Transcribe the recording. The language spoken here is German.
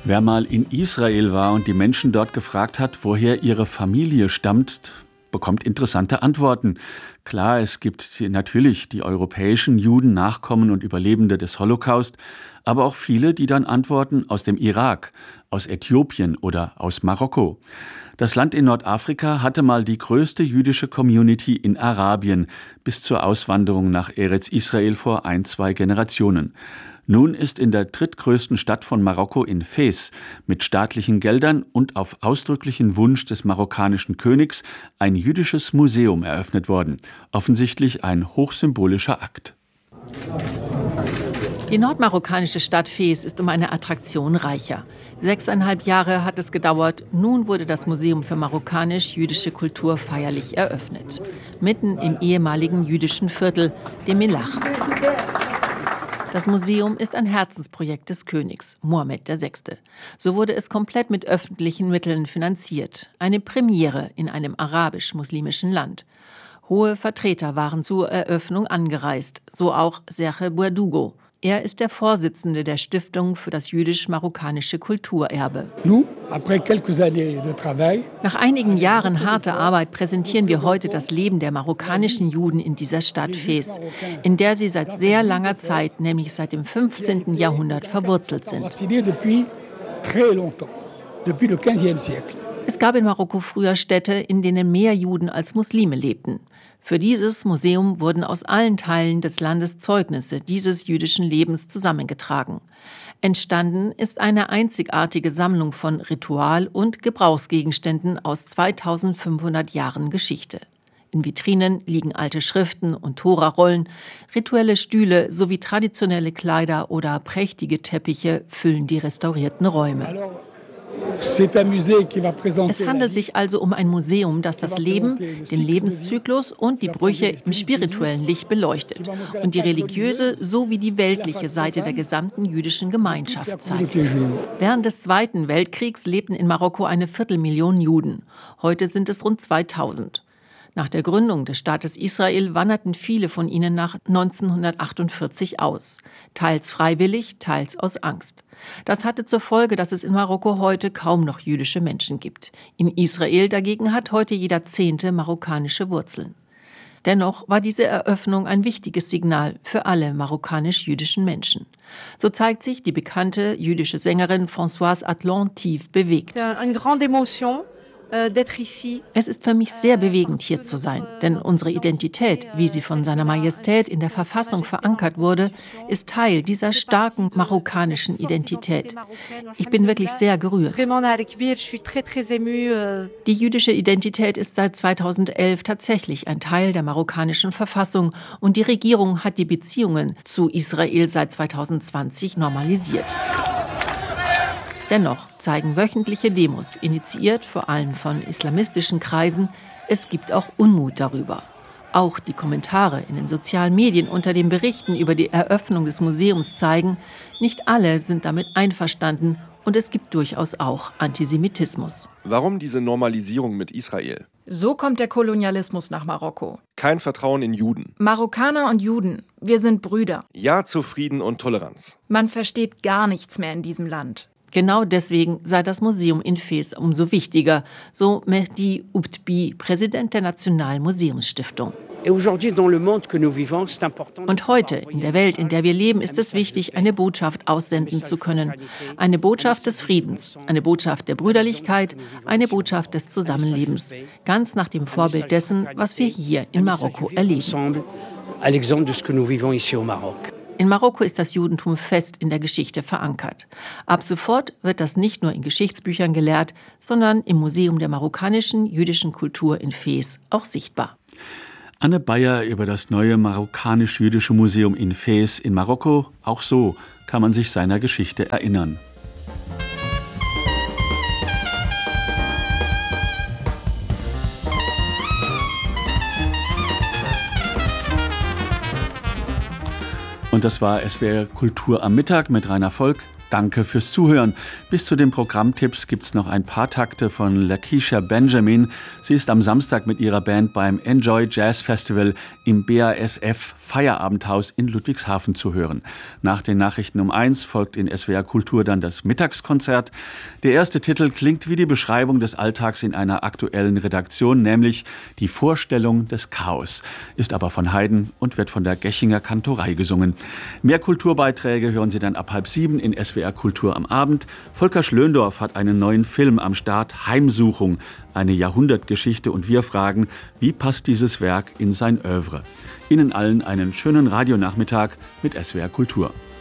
Wer mal in Israel war und die Menschen dort gefragt hat, woher ihre Familie stammt, bekommt interessante Antworten. Klar, es gibt natürlich die europäischen Juden, Nachkommen und Überlebende des Holocaust, aber auch viele, die dann antworten aus dem Irak, aus Äthiopien oder aus Marokko. Das Land in Nordafrika hatte mal die größte jüdische Community in Arabien bis zur Auswanderung nach Eretz Israel vor 1-2 Generationen. Nun ist in der drittgrößten Stadt von Marokko in Fez mit staatlichen Geldern und auf ausdrücklichen Wunsch des marokkanischen Königs ein jüdisches Museum eröffnet worden. Offensichtlich ein hochsymbolischer Akt. Die nordmarokkanische Stadt Fez ist um eine Attraktion reicher. 6,5 Jahre hat es gedauert. Nun wurde das Museum für marokkanisch-jüdische Kultur feierlich eröffnet. Mitten im ehemaligen jüdischen Viertel, dem Melach. Das Museum ist ein Herzensprojekt des Königs, Mohammed VI. So wurde es komplett mit öffentlichen Mitteln finanziert. Eine Premiere in einem arabisch-muslimischen Land. Hohe Vertreter waren zur Eröffnung angereist, so auch Serge Bouadougou. Er ist der Vorsitzende der Stiftung für das jüdisch-marokkanische Kulturerbe. Nach einigen Jahren harter Arbeit präsentieren wir heute das Leben der marokkanischen Juden in dieser Stadt Fez, in der sie seit sehr langer Zeit, nämlich seit dem 15. Jahrhundert, verwurzelt sind. Es gab in Marokko früher Städte, in denen mehr Juden als Muslime lebten. Für dieses Museum wurden aus allen Teilen des Landes Zeugnisse dieses jüdischen Lebens zusammengetragen. Entstanden ist eine einzigartige Sammlung von Ritual- und Gebrauchsgegenständen aus 2500 Jahren Geschichte. In Vitrinen liegen alte Schriften und Torarollen, rituelle Stühle sowie traditionelle Kleider oder prächtige Teppiche füllen die restaurierten Räume. Es handelt sich also um ein Museum, das das Leben, den Lebenszyklus und die Brüche im spirituellen Licht beleuchtet und die religiöse sowie die weltliche Seite der gesamten jüdischen Gemeinschaft zeigt. Während des Zweiten Weltkriegs lebten in Marokko 250.000 Juden. Heute sind es rund 2000. Nach der Gründung des Staates Israel wanderten viele von ihnen nach 1948 aus. Teils freiwillig, teils aus Angst. Das hatte zur Folge, dass es in Marokko heute kaum noch jüdische Menschen gibt. In Israel dagegen hat heute jeder 10. marokkanische Wurzeln. Dennoch war diese Eröffnung ein wichtiges Signal für alle marokkanisch-jüdischen Menschen. So zeigt sich die bekannte jüdische Sängerin Françoise Atlan tief bewegt. Es ist für mich sehr bewegend, hier zu sein, denn unsere Identität, wie sie von seiner Majestät in der Verfassung verankert wurde, ist Teil dieser starken marokkanischen Identität. Ich bin wirklich sehr gerührt. Die jüdische Identität ist seit 2011 tatsächlich ein Teil der marokkanischen Verfassung und die Regierung hat die Beziehungen zu Israel seit 2020 normalisiert. Dennoch zeigen wöchentliche Demos, initiiert vor allem von islamistischen Kreisen, es gibt auch Unmut darüber. Auch die Kommentare in den sozialen Medien unter den Berichten über die Eröffnung des Museums zeigen, nicht alle sind damit einverstanden und es gibt durchaus auch Antisemitismus. Warum diese Normalisierung mit Israel? So kommt der Kolonialismus nach Marokko. Kein Vertrauen in Juden. Marokkaner und Juden, wir sind Brüder. Ja zu Frieden und Toleranz. Man versteht gar nichts mehr in diesem Land. Genau deswegen sei das Museum in Fez umso wichtiger, so Mehdi Oubtbi, Präsident der Nationalen Museumsstiftung. Und heute, in der Welt, in der wir leben, ist es wichtig, eine Botschaft aussenden zu können. Eine Botschaft des Friedens, eine Botschaft der Brüderlichkeit, eine Botschaft des Zusammenlebens. Ganz nach dem Vorbild dessen, was wir hier in Marokko erleben. In Marokko ist das Judentum fest in der Geschichte verankert. Ab sofort wird das nicht nur in Geschichtsbüchern gelehrt, sondern im Museum der marokkanischen jüdischen Kultur in Fez auch sichtbar. Anne Bayer über das neue marokkanisch-jüdische Museum in Fez in Marokko. Auch so kann man sich seiner Geschichte erinnern. Und das war SWR Kultur am Mittag mit Rainer Volk. Danke fürs Zuhören. Bis zu den Programmtipps gibt's noch ein paar Takte von Lakeisha Benjamin. Sie ist am Samstag mit ihrer Band beim Enjoy Jazz Festival im BASF Feierabendhaus in Ludwigshafen zu hören. Nach den Nachrichten um 1 folgt in SWR Kultur dann das Mittagskonzert. Der erste Titel klingt wie die Beschreibung des Alltags in einer aktuellen Redaktion, nämlich die Vorstellung des Chaos, ist aber von Haydn und wird von der Gechinger Kantorei gesungen. Mehr Kulturbeiträge hören Sie dann ab 6:30 in SWR Kultur am Abend. Volker Schlöndorff hat einen neuen Film am Start, Heimsuchung, eine Jahrhundertgeschichte, und wir fragen, wie passt dieses Werk in sein Œuvre? Ihnen allen einen schönen Radionachmittag mit SWR Kultur.